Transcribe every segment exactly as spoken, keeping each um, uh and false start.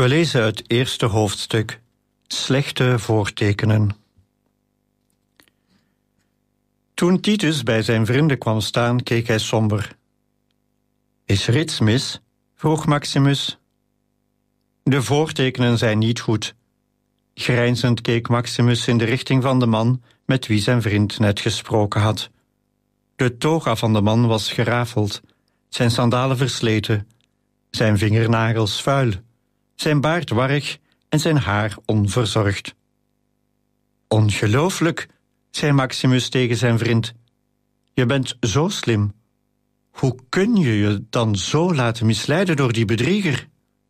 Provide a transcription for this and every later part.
We lezen het eerste hoofdstuk, slechte voortekenen. Toen Titus bij zijn vrienden kwam staan, keek hij somber. Is er iets mis? Vroeg Maximus. De voortekenen zijn niet goed. Grijnzend keek Maximus in de richting van de man met wie zijn vriend net gesproken had. De toga van de man was gerafeld, zijn sandalen versleten, zijn vingernagels vuil, zijn baard warrig en zijn haar onverzorgd. Ongelooflijk, zei Maximus tegen zijn vriend. Je bent zo slim. Hoe kun je je dan zo laten misleiden door die bedrieger?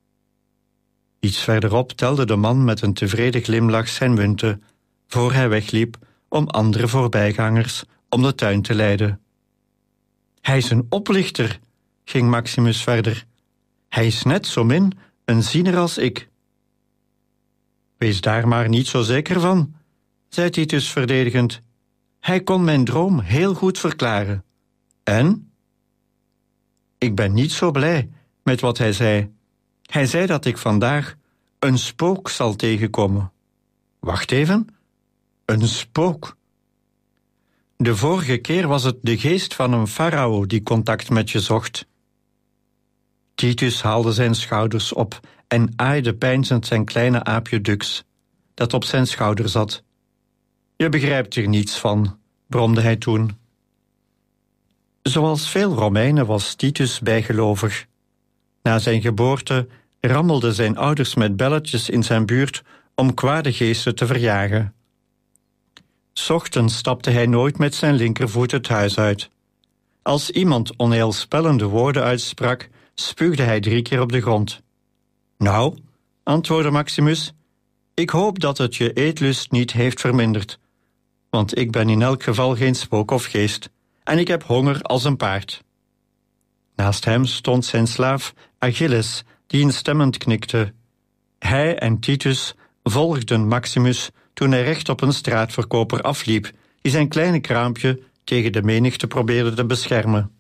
Iets verderop telde de man met een tevreden glimlach zijn munten, voor hij wegliep om andere voorbijgangers om de tuin te leiden. Hij is een oplichter, ging Maximus verder. Hij is net zo min een ziener als ik. Wees daar maar niet zo zeker van, zei Titus verdedigend. Hij kon mijn droom heel goed verklaren. En? Ik ben niet zo blij met wat hij zei. Hij zei dat ik vandaag een spook zal tegenkomen. Wacht even, een spook. De vorige keer was het de geest van een farao die contact met je zocht. Titus haalde zijn schouders op en aaide peinzend zijn kleine aapje Dux, dat op zijn schouder zat. Je begrijpt er niets van, bromde hij toen. Zoals veel Romeinen was Titus bijgelovig. Na zijn geboorte rammelden zijn ouders met belletjes in zijn buurt om kwade geesten te verjagen. 'S Ochtends stapte hij nooit met zijn linkervoet het huis uit. Als iemand onheilspellende woorden uitsprak, spuugde hij drie keer op de grond. Nou, antwoordde Maximus, ik hoop dat het je eetlust niet heeft verminderd, want ik ben in elk geval geen spook of geest, en ik heb honger als een paard. Naast hem stond zijn slaaf Achilles, die instemmend knikte. Hij en Titus volgden Maximus toen hij recht op een straatverkoper afliep, die zijn kleine kraampje tegen de menigte probeerde te beschermen.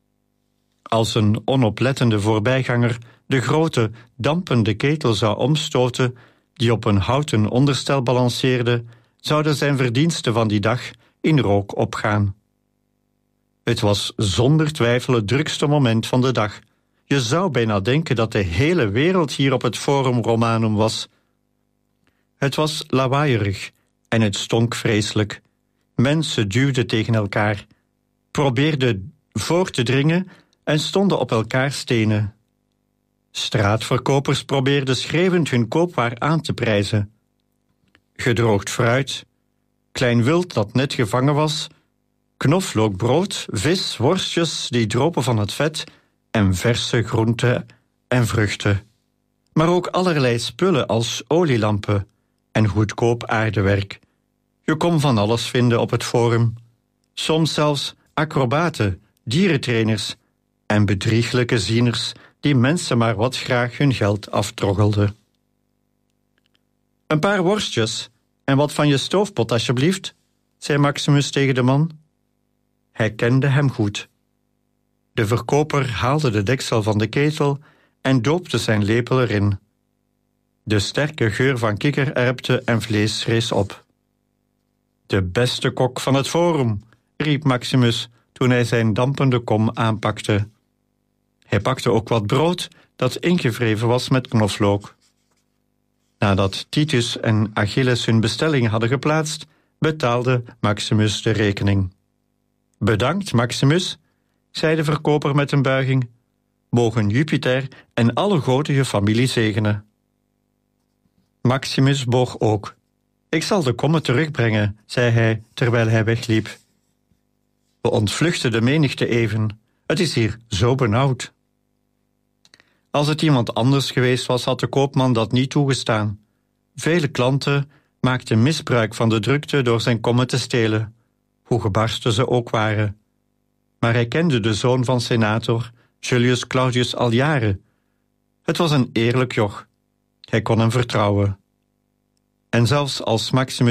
Als een onoplettende voorbijganger de grote, dampende ketel zou omstoten, die op een houten onderstel balanceerde, zouden zijn verdiensten van die dag in rook opgaan. Het was zonder twijfel het drukste moment van de dag. Je zou bijna denken dat de hele wereld hier op het Forum Romanum was. Het was lawaaierig en het stonk vreselijk. Mensen duwden tegen elkaar, probeerden voor te dringen en stonden op elkaar stenen. Straatverkopers probeerden schreeuwend hun koopwaar aan te prijzen. Gedroogd fruit, klein wild dat net gevangen was, knoflookbrood, vis, worstjes die dropen van het vet en verse groenten en vruchten. Maar ook allerlei spullen als olielampen en goedkoop aardewerk. Je kon van alles vinden op het forum. Soms zelfs acrobaten, dierentrainers en bedrieglijke zieners die mensen maar wat graag hun geld aftroggelden. Een paar worstjes en wat van je stoofpot, alsjeblieft, zei Maximus tegen de man. Hij kende hem goed. De verkoper haalde de deksel van de ketel en doopte zijn lepel erin. De sterke geur van kikkererwten en vlees rees op. De beste kok van het forum, riep Maximus toen hij zijn dampende kom aanpakte. Hij pakte ook wat brood dat ingewreven was met knoflook. Nadat Titus en Achilles hun bestelling hadden geplaatst, betaalde Maximus de rekening. Bedankt, Maximus, zei de verkoper met een buiging. Mogen Jupiter en alle goden je familie zegenen. Maximus boog ook. Ik zal de kommen terugbrengen, zei hij terwijl hij wegliep. We ontvluchten de menigte even. Het is hier zo benauwd. Als het iemand anders geweest was, had de koopman dat niet toegestaan. Vele klanten maakten misbruik van de drukte door zijn kommen te stelen, hoe gebarsten ze ook waren. Maar hij kende de zoon van senator, Julius Claudius, al jaren. Het was een eerlijk joch. Hij kon hem vertrouwen. En zelfs als Maximus